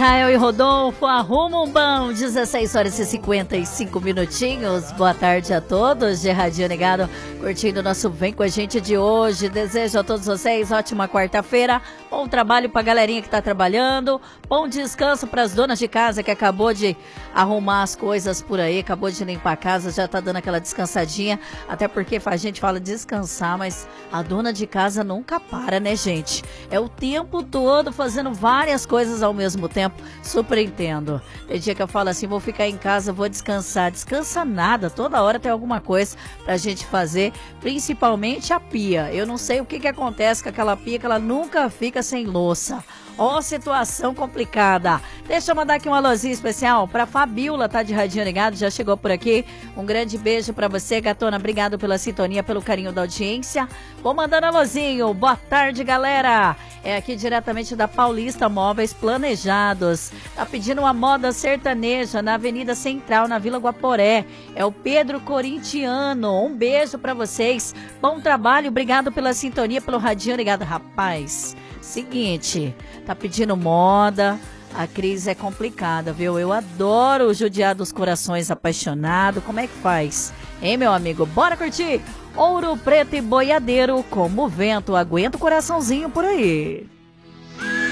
Israel e Rodolfo arrumam um bom, 16 horas e 55 minutinhos. Boa tarde a todos de Radinho Ligado, curtindo o nosso Vem Com a Gente de hoje. Desejo a todos vocês ótima quarta-feira, bom trabalho pra galerinha que tá trabalhando, bom descanso pras donas de casa que acabou de arrumar as coisas por aí, acabou de limpar a casa, já tá dando aquela descansadinha, até porque a gente fala descansar, mas a dona de casa nunca para, né, gente? É o tempo todo fazendo várias coisas ao mesmo tempo, super entendo. Tem dia que eu falo assim, vou ficar em casa, vou descansar. Descansa nada, toda hora tem alguma coisa pra gente fazer, principalmente a pia. Eu não sei o que acontece com aquela pia, que ela nunca fica sem louça. Ó, situação complicada. Deixa eu mandar aqui um alôzinho especial pra Fabiola, tá de Radinho Ligado, já chegou por aqui. Um grande beijo pra você, gatona. Obrigado pela sintonia, pelo carinho da audiência. Vou mandando alôzinho. Boa tarde, galera. É aqui diretamente da Paulista Móveis Planejados. Tá pedindo uma moda sertaneja na Avenida Central, na Vila Guaporé. É o Pedro Corintiano. Um beijo pra vocês. Bom trabalho, obrigado pela sintonia, pelo Radinho Ligado. Rapaz, seguinte, tá pedindo moda, a crise é complicada, viu? Eu adoro o Judiar dos Corações Apaixonado. Como é que faz? Hein, meu amigo? Bora curtir? Ouro Preto e Boiadeiro, como o vento, aguenta o coraçãozinho por aí.